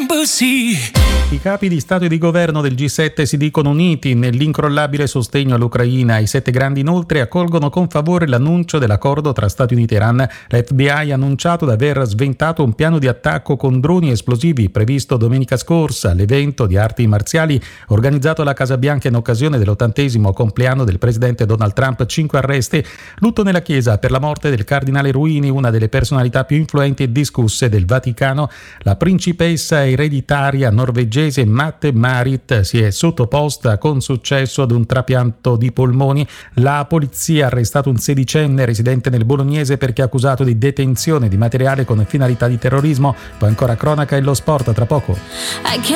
I capi di Stato e di Governo del G7 si dicono uniti nell'incrollabile sostegno all'Ucraina. I 7 grandi inoltre accolgono con favore l'annuncio dell'accordo tra Stati Uniti e Iran. L'FBI ha annunciato di aver sventato un piano di attacco con droni esplosivi previsto domenica scorsa all'evento di arti marziali organizzato alla Casa Bianca in occasione dell'80° compleanno del presidente Donald Trump. 5 arresti. Lutto nella Chiesa per la morte del cardinale Ruini, una delle personalità più influenti e discusse del Vaticano. La principessa ereditaria norvegese Mette-Marit si è sottoposta con successo ad un trapianto di polmoni. La polizia ha arrestato un 16enne residente nel Bolognese perché è accusato di detenzione di materiale con finalità di terrorismo. Poi ancora cronaca e lo sport tra poco.